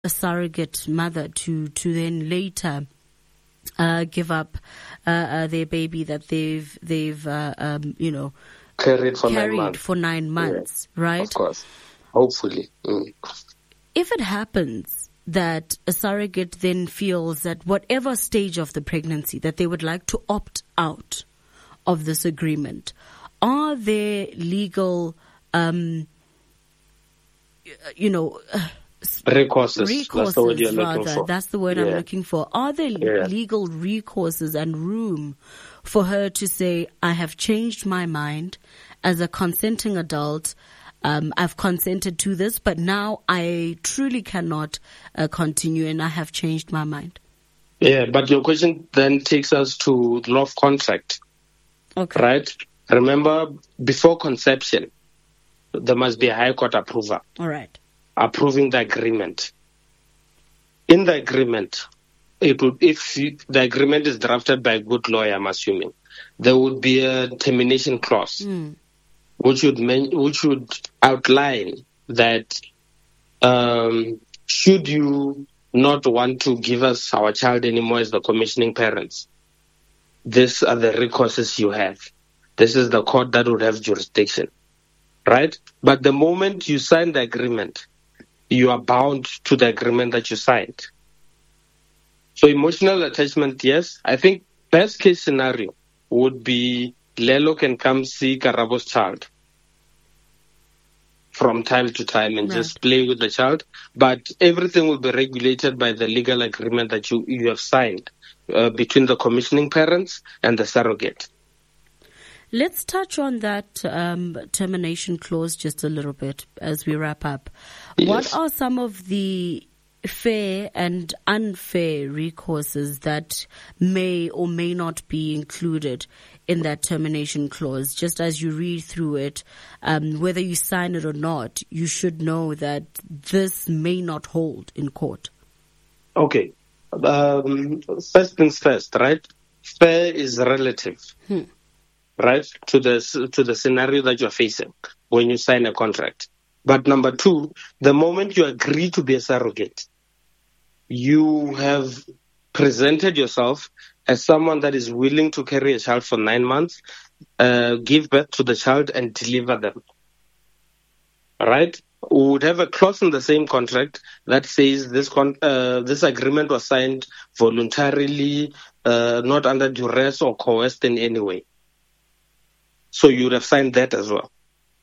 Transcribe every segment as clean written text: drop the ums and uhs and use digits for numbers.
a surrogate mother to then later give up their baby that they've carried for 9 months, right? Of course, hopefully. If it happens that a surrogate then feels at whatever stage of the pregnancy that they would like to opt out of this agreement, are there legal, recourses? That's the word you're looking for. That's the word I'm looking for. Are there legal recourses and room for her to say, I have changed my mind as a consenting adult? I've consented to this, but now I truly cannot continue and I have changed my mind. Yeah, but your question then takes us to law of contract. Okay. Right? Remember, before conception, there must be a High Court approval. All right. Approving the agreement. In the agreement, if the agreement is drafted by a good lawyer, I'm assuming, there would be a termination clause, which would outline that should you not want to give us our child anymore as the commissioning parents, these are the recourses you have. This is the court that would have jurisdiction, right? But the moment you sign the agreement, you are bound to the agreement that you signed. So emotional attachment, yes. I think best case scenario would be Lelo can come see Karabo's child from time to time and just play with the child. But everything will be regulated by the legal agreement that you have signed between the commissioning parents and the surrogate. Let's touch on that termination clause just a little bit as we wrap up. Yes. What are some of the fair and unfair recourses that may or may not be included in that termination clause? Just as you read through it, whether you sign it or not, you should know that this may not hold in court. Okay. First things first, right? Fair is relative. Right, to the scenario that you're facing when you sign a contract. But number two, the moment you agree to be a surrogate, you have presented yourself as someone that is willing to carry a child for 9 months, give birth to the child and deliver them. Right? We would have a clause in the same contract that says this agreement was signed voluntarily, not under duress or coerced in any way. So you would have signed that as well.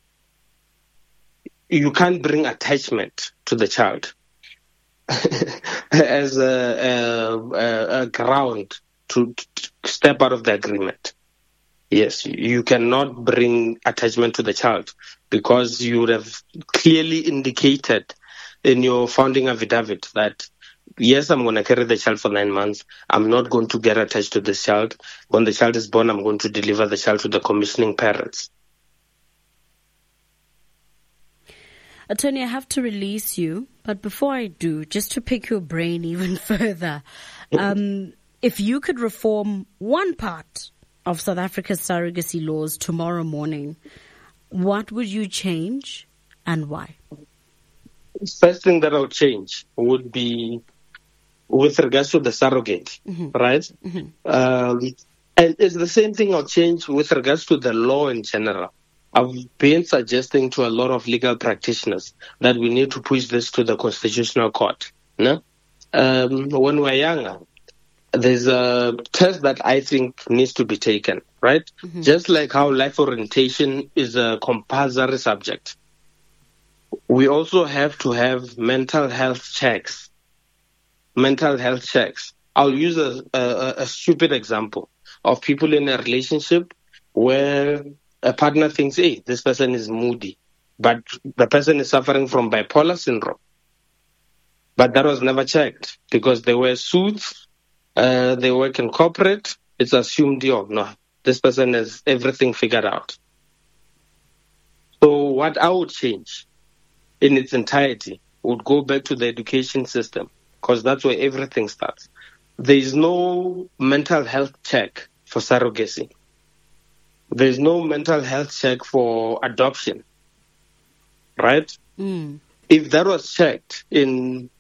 You can't bring attachment to the child as a ground to step out of the agreement. Yes, you cannot bring attachment to the child because you would have clearly indicated in your founding affidavit that, yes, I'm going to carry the child for 9 months. I'm not going to get attached to this child. When the child is born, I'm going to deliver the child to the commissioning parents. Attorney, I have to release you, but before I do, just to pick your brain even further, if you could reform one part of South Africa's surrogacy laws tomorrow morning, what would you change and why? First thing that I'll change would be with regards to the surrogate, right? And it's the same thing I'll change with regards to the law in general. I've been suggesting to a lot of legal practitioners that we need to push this to the Constitutional Court. No? When we're younger, there's a test that I think needs to be taken, right? Just like how life orientation is a compulsory subject. We also have to have mental health checks. I'll use a stupid example of people in a relationship where a partner thinks, hey, this person is moody, but the person is suffering from bipolar syndrome. But that was never checked because they wear suits, they work in corporate, it's assumed, no, this person has everything figured out. So what I would change in its entirety would go back to the education system because that's where everything starts. There is no mental health check for surrogacy. There is no mental health check for adoption, right? If that was checked in